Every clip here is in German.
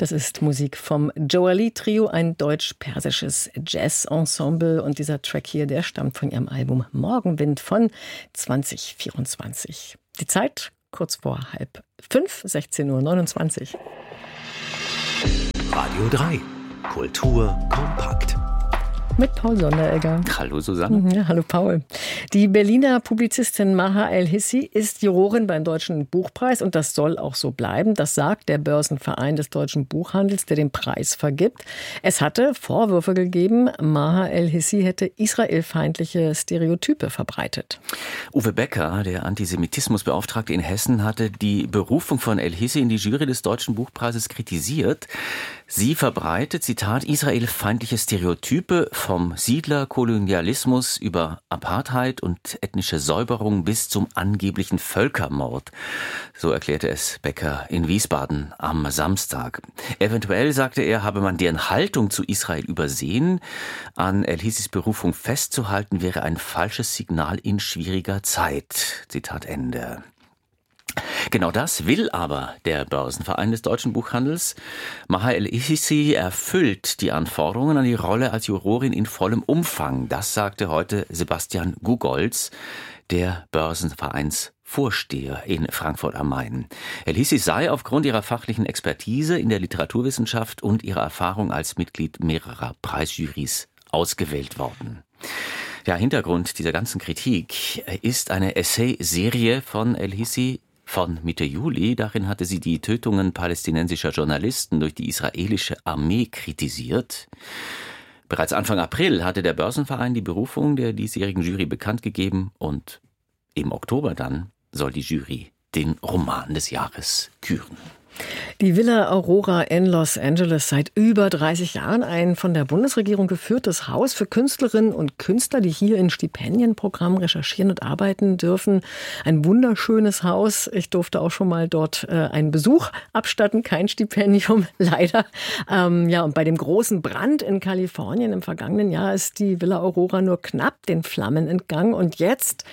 Das ist Musik vom Joali Trio, ein deutsch-persisches Jazz-Ensemble. Und dieser Track hier, der stammt von ihrem Album Morgenwind von 2024. Die Zeit kurz vor 4:30, 16:29 Uhr. Radio 3, Kultur kompakt. Mit Paul Sonderegger. Hallo Susanne. Ja, hallo Paul. Die Berliner Publizistin Maha El-Hissi ist Jurorin beim Deutschen Buchpreis und das soll auch so bleiben. Das sagt der Börsenverein des deutschen Buchhandels, der den Preis vergibt. Es hatte Vorwürfe gegeben, Maha El-Hissi hätte israelfeindliche Stereotype verbreitet. Uwe Becker, der Antisemitismusbeauftragte in Hessen, hatte die Berufung von El-Hissi in die Jury des Deutschen Buchpreises kritisiert. Sie verbreitet, Zitat, israelfeindliche Stereotype vom Siedlerkolonialismus über Apartheid und ethnische Säuberung bis zum angeblichen Völkermord. So erklärte es Becker in Wiesbaden am Samstag. Eventuell, sagte er, habe man deren Haltung zu Israel übersehen. An El-Hissis Berufung festzuhalten wäre ein falsches Signal in schwieriger Zeit. Zitat Ende. Genau das will aber der Börsenverein des deutschen Buchhandels. Maha El-Hissi erfüllt die Anforderungen an die Rolle als Jurorin in vollem Umfang. Das sagte heute Sebastian Gugolz, der Börsenvereinsvorsteher in Frankfurt am Main. El-Hissi sei aufgrund ihrer fachlichen Expertise in der Literaturwissenschaft und ihrer Erfahrung als Mitglied mehrerer Preisjurys ausgewählt worden. Ja, Hintergrund dieser ganzen Kritik ist eine Essay-Serie von El-Hissi von Mitte Juli. Darin hatte sie die Tötungen palästinensischer Journalisten durch die israelische Armee kritisiert. Bereits Anfang April hatte der Börsenverein die Berufung der diesjährigen Jury bekannt gegeben und im Oktober dann soll die Jury den Roman des Jahres küren. Die Villa Aurora in Los Angeles, seit über 30 Jahren ein von der Bundesregierung geführtes Haus für Künstlerinnen und Künstler, die hier in Stipendienprogrammen recherchieren und arbeiten dürfen. Ein wunderschönes Haus. Ich durfte auch schon mal dort einen Besuch abstatten, kein Stipendium, leider. Und bei dem großen Brand in Kalifornien im vergangenen Jahr ist die Villa Aurora nur knapp den Flammen entgangen. Und jetzt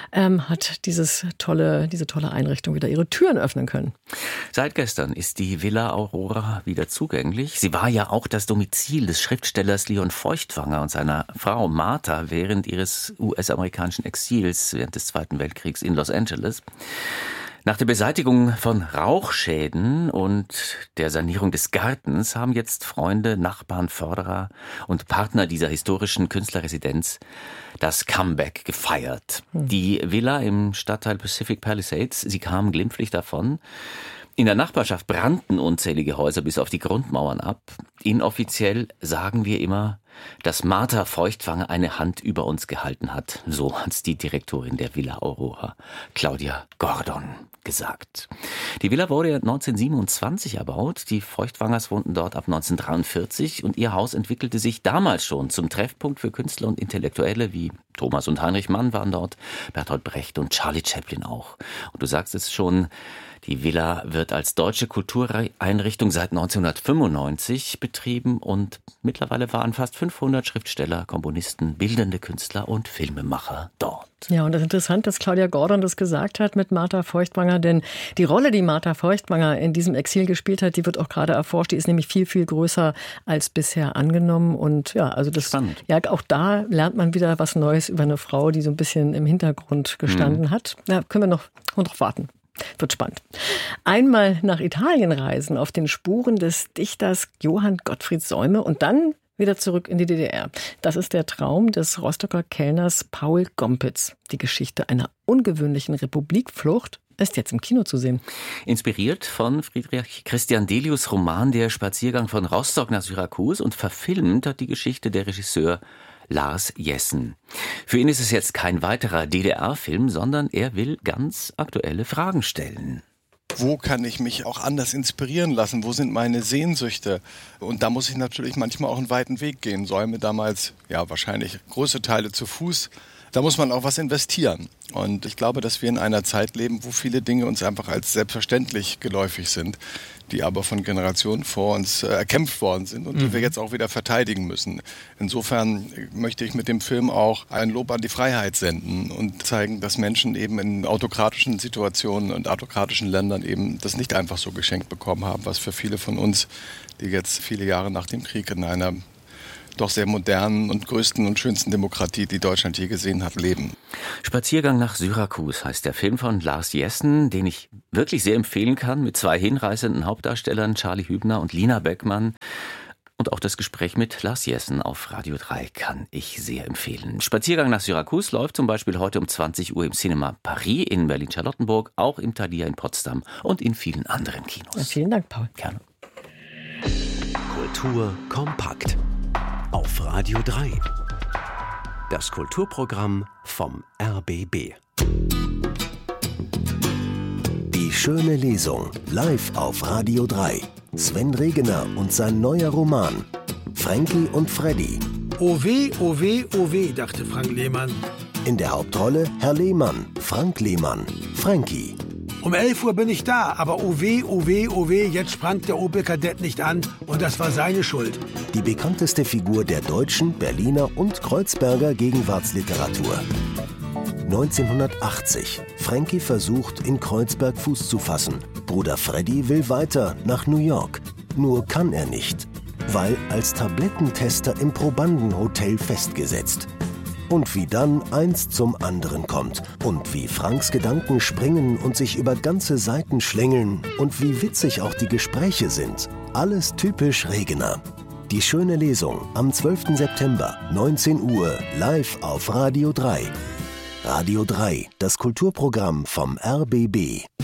hat diese tolle Einrichtung wieder ihre Türen öffnen können. Seit gestern ist die Villa Aurora wieder zugänglich. Sie war ja auch das Domizil des Schriftstellers Leon Feuchtwanger und seiner Frau Martha während ihres US-amerikanischen Exils während des Zweiten Weltkriegs in Los Angeles. Nach der Beseitigung von Rauchschäden und der Sanierung des Gartens haben jetzt Freunde, Nachbarn, Förderer und Partner dieser historischen Künstlerresidenz das Comeback gefeiert. Die Villa im Stadtteil Pacific Palisades, sie kam glimpflich davon. In der Nachbarschaft brannten unzählige Häuser bis auf die Grundmauern ab. Inoffiziell sagen wir immer, dass Martha Feuchtwanger eine Hand über uns gehalten hat. So hat's die Direktorin der Villa Aurora, Claudia Gordon, gesagt. Die Villa wurde 1927 erbaut. Die Feuchtwangers wohnten dort ab 1943 und ihr Haus entwickelte sich damals schon zum Treffpunkt für Künstler und Intellektuelle wie Thomas und Heinrich Mann waren dort, Bertolt Brecht und Charlie Chaplin auch. Und du sagst es schon, die Villa wird als deutsche Kultureinrichtung seit 1995 betrieben und mittlerweile waren fast 500 Schriftsteller, Komponisten, bildende Künstler und Filmemacher dort. Ja, und das ist interessant, dass Claudia Gordon das gesagt hat mit Martha Feuchtwanger, denn die Rolle, die Martha Feuchtwanger in diesem Exil gespielt hat, die wird auch gerade erforscht, die ist nämlich viel, viel größer als bisher angenommen und ja, also das, spannend. Ja, auch da lernt man wieder was Neues über eine Frau, die so ein bisschen im Hintergrund gestanden hat. Ja, können wir noch warten. Wird spannend. Einmal nach Italien reisen, auf den Spuren des Dichters Johann Gottfried Säume und dann wieder zurück in die DDR. Das ist der Traum des Rostocker Kellners Paul Gompitz. Die Geschichte einer ungewöhnlichen Republikflucht ist jetzt im Kino zu sehen. Inspiriert von Friedrich Christian Delius' Roman Der Spaziergang von Rostock nach Syrakus und verfilmt hat die Geschichte der Regisseur Lars Jessen. Für ihn ist es jetzt kein weiterer DDR-Film, sondern er will ganz aktuelle Fragen stellen. Wo kann ich mich auch anders inspirieren lassen? Wo sind meine Sehnsüchte? Und da muss ich natürlich manchmal auch einen weiten Weg gehen. Säume damals, ja wahrscheinlich große Teile zu Fuß da muss man auch was investieren. Und ich glaube, dass wir in einer Zeit leben, wo viele Dinge uns einfach als selbstverständlich geläufig sind, die aber von Generationen vor uns erkämpft worden sind und die wir jetzt auch wieder verteidigen müssen. Insofern möchte ich mit dem Film auch ein Lob an die Freiheit senden und zeigen, dass Menschen eben in autokratischen Situationen und autokratischen Ländern eben das nicht einfach so geschenkt bekommen haben, was für viele von uns, die jetzt viele Jahre nach dem Krieg in einer doch sehr modernen und größten und schönsten Demokratie, die Deutschland je gesehen hat, leben. Spaziergang nach Syrakus heißt der Film von Lars Jessen, den ich wirklich sehr empfehlen kann, mit 2 hinreißenden Hauptdarstellern, Charlie Hübner und Lina Beckmann. Und auch das Gespräch mit Lars Jessen auf Radio 3 kann ich sehr empfehlen. Spaziergang nach Syrakus läuft zum Beispiel heute um 20 Uhr im Cinema Paris in Berlin-Charlottenburg, auch im Thalia in Potsdam und in vielen anderen Kinos. Ja, vielen Dank, Paul. Gerne. Kultur kompakt auf Radio 3. Das Kulturprogramm vom RBB. Die schöne Lesung, live auf Radio 3. Sven Regener und sein neuer Roman. Frankie und Freddy. Oh weh, oh weh, oh weh, dachte Frank Lehmann. In der Hauptrolle Herr Lehmann, Frank Lehmann, Frankie. Um 11 Uhr bin ich da, aber oh weh, oh weh, oh weh, jetzt sprang der Opel Kadett nicht an und das war seine Schuld. Die bekannteste Figur der deutschen, Berliner und Kreuzberger Gegenwartsliteratur. 1980. Frankie versucht, in Kreuzberg Fuß zu fassen. Bruder Freddy will weiter nach New York. Nur kann er nicht, weil als Tablettentester im Probandenhotel festgesetzt. Und wie dann eins zum anderen kommt. Und wie Franks Gedanken springen und sich über ganze Seiten schlängeln. Und wie witzig auch die Gespräche sind. Alles typisch Regener. Die schöne Lesung am 12. September, 19 Uhr, live auf Radio 3. Radio 3, das Kulturprogramm vom RBB.